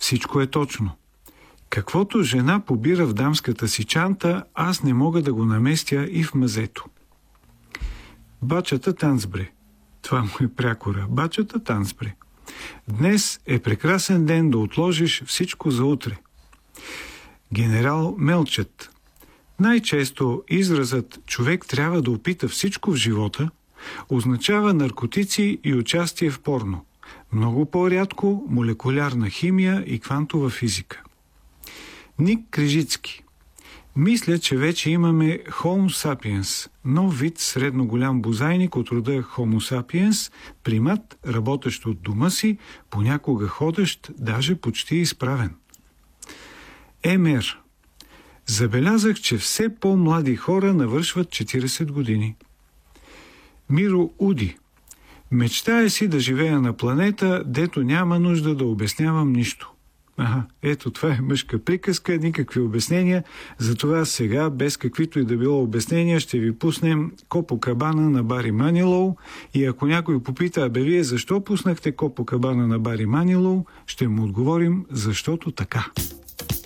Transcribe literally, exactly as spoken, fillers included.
Всичко е точно. Каквото жена побира в дамската си чанта, аз не мога да го наместя и в мазето. Бачата Танцбре. Това му е прякора. Бачата Танцбре. Днес е прекрасен ден да отложиш всичко за утре. Генерал Мелчет. Най-често изразът «човек трябва да опита всичко в живота» означава наркотици и участие в порно. Много по-рядко молекулярна химия и квантова физика. Ник Крижицки. Мисля, че вече имаме Homo sapiens, нов вид средно голям бозайник от рода Homo sapiens, примат, работещ от дома си, понякога ходещ, даже почти изправен. МР. Забелязах, че все по-млади хора навършват четиридесет години. Миро Уди. Мечтая си да живея на планета, дето няма нужда да обяснявам нищо. Ага, ето това е мъжка приказка, никакви обяснения, затова сега, без каквито и да било обяснения, ще ви пуснем Копакабана на Бари Манилоу и ако някой попита, абе вие защо пуснахте Копакабана на Бари Манилоу, ще му отговорим, защото така.